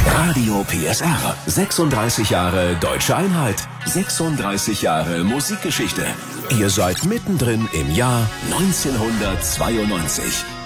Radio PSR. 36 Jahre Deutsche Einheit. 36 Jahre Musikgeschichte. Ihr seid mittendrin im Jahr 1992.